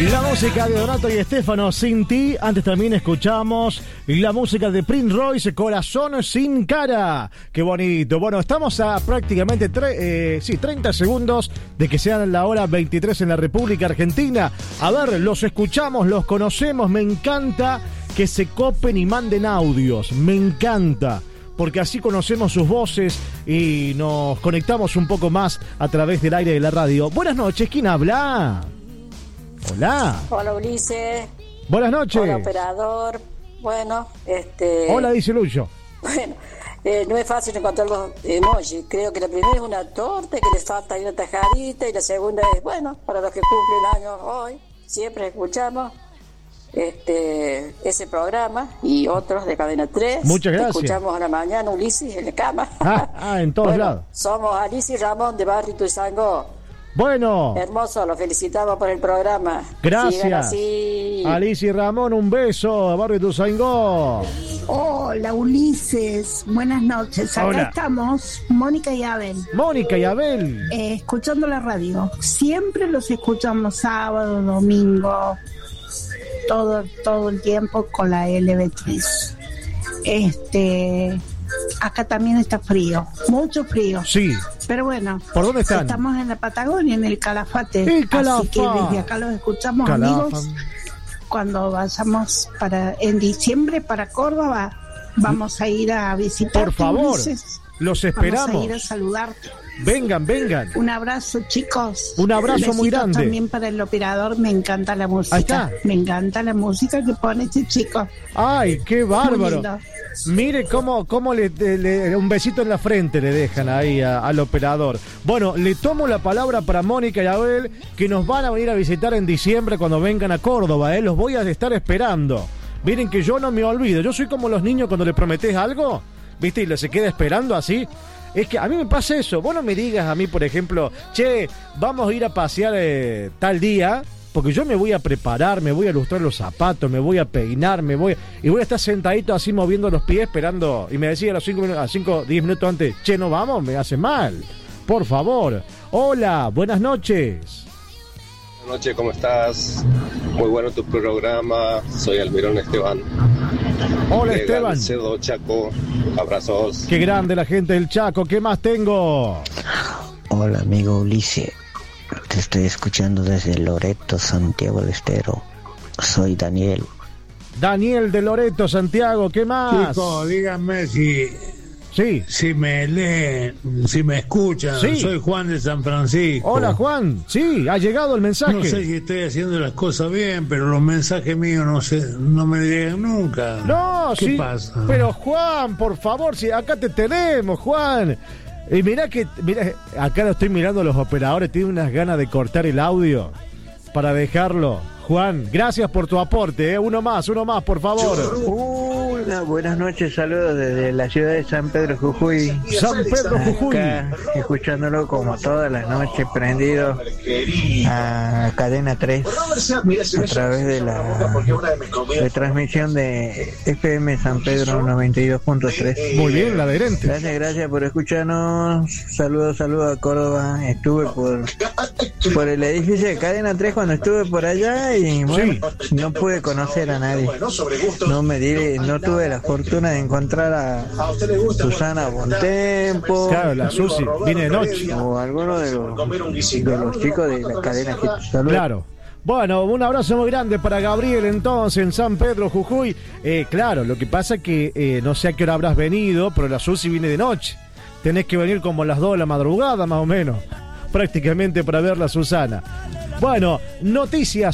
La música de Donato y Estefano, Sin Ti. Antes también escuchamos la música de Prince Royce, Corazón sin cara. Qué bonito. Bueno, estamos a prácticamente 30 segundos de que sean la hora 23 en la República Argentina. A ver, los escuchamos, los conocemos. Me encanta que se copen y manden audios. Me encanta, porque así conocemos sus voces y nos conectamos un poco más a través del aire de la radio. Buenas noches, ¿quién habla? Hola. Hola, Ulises. Buenas noches. Hola, operador. Bueno, Hola, dice Lucho. Bueno, no es fácil encontrar los emojis. Creo que la primera es una torta, que les falta ahí una tajadita, y la segunda es, bueno, para los que cumplen años hoy, siempre escuchamos ese programa y otros de Cadena 3. Muchas gracias. Te escuchamos a la mañana, Ulises, en la cama. En todos lados. Somos Alicia y Ramón de Barrio Ituzaingó. Bueno. Hermoso, los felicitamos por el programa. Gracias. Alicia y Ramón, un beso a Barrio Ituzaingó. Hola, Ulises. Buenas noches. Acá estamos, Mónica y Abel. Mónica y Abel. Escuchando la radio. Siempre los escuchamos sábado, domingo, todo el tiempo con la LB3. Acá también está frío, mucho frío. Sí. Pero bueno, ¿por dónde están? Estamos en la Patagonia, en el Calafate. El Calafate. Así que desde acá los escuchamos, amigos. Cuando vayamos en diciembre para Córdoba, vamos a ir a visitar. Por favor, Ulises. Los esperamos. Vamos a ir a saludarte. Vengan. Un abrazo, chicos. Un abrazo muy grande. También para el operador, me encanta la música. Ahí está. Me encanta la música que pone este chico. Ay, qué bárbaro. Mire cómo le un besito en la frente le dejan ahí al operador. Bueno, le tomo la palabra para Mónica y Abel, que nos van a venir a visitar en diciembre cuando vengan a Córdoba. Los voy a estar esperando. Miren que yo no me olvido. Yo soy como los niños cuando le prometés algo, ¿viste? Y se queda esperando así. Es que a mí me pasa eso. Vos no me digas a mí, por ejemplo, che, vamos a ir a pasear tal día, porque yo me voy a preparar, me voy a lustrar los zapatos, me voy a peinar, y voy a estar sentadito así moviendo los pies esperando, y me decía a los 10 minutos antes, che, no vamos, me hace mal. Por favor. Hola, buenas noches. Buenas noches, ¿cómo estás? Muy bueno tu programa. Soy Almirón Esteban. Hola, Esteban. Cerdo Chaco. Abrazos. Qué grande la gente del Chaco. ¿Qué más tengo? Hola, amigo Ulises. Te estoy escuchando desde Loreto, Santiago del Estero. Soy Daniel. Daniel de Loreto, Santiago. ¿Qué más? Chicos, díganme si me leen, si me escuchan. Sí. Soy Juan de San Francisco. Hola, Juan. Sí, ha llegado el mensaje. No sé si estoy haciendo las cosas bien, pero los mensajes míos no me llegan nunca. No, ¿Qué sí, pasa? pero Juan, por favor, si acá te tenemos, Juan. Y mirá, acá lo estoy mirando, los operadores tienen unas ganas de cortar el audio para dejarlo. Juan, gracias por tu aporte, uno más, por favor. Hola, buenas noches, saludos desde la ciudad de San Pedro, Jujuy. San Pedro, Jujuy. Acá, escuchándolo como todas las noches, prendido a Cadena 3 a través de la transmisión de FM San Pedro 92.3. Muy bien, la adherente. Gracias por escucharnos. Saludos a Córdoba. Estuve por el edificio de Cadena 3 cuando estuve por allá y bueno, no pude conocer a nadie. No tuve la fortuna de encontrar a Susana Bontempo. Claro, la Susi viene de noche. O alguno de los chicos de la cadena. Saludos. Claro. Bueno, un abrazo muy grande para Gabriel entonces en San Pedro, Jujuy. Claro, lo que pasa es que no sé a qué hora habrás venido, pero la Susi viene de noche. Tenés que venir como a las 2 de la madrugada más o menos, prácticamente, para ver la Susana. Bueno, noticias.